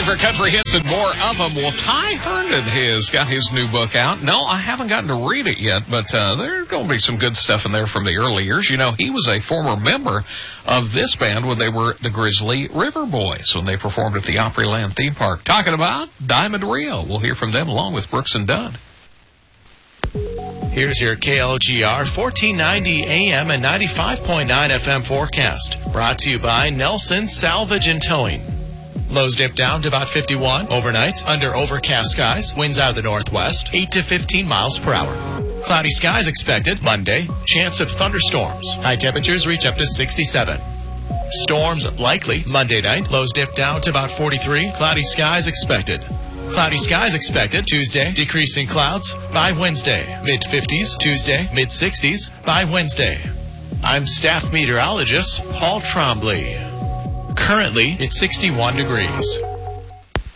favorite country hits and more of them. Well, Ty Herndon has got his new book out. No, I haven't gotten to read it yet, but there's going to be some good stuff in there from the early years. You know, he was a former member of this band when they were the Grizzly River Boys, when they performed at the Opryland theme park. Talking about Diamond Rio. We'll hear from them along with Brooks and Dunn. Here's your KLGR 1490 AM and 95.9 FM forecast. Brought to you by Nelson Salvage and Towing. Lows dip down to about 51 overnight under overcast skies. Winds out of the northwest, 8 to 15 miles per hour. Cloudy skies expected Monday. Chance of thunderstorms. High temperatures reach up to 67. Storms likely Monday night. Lows dip down to about 43. Cloudy skies expected. Cloudy skies expected Tuesday. Decreasing clouds by Wednesday. Mid-50s. Tuesday. Mid-60s by Wednesday. I'm staff meteorologist Paul Trombley. Currently, it's 61 degrees.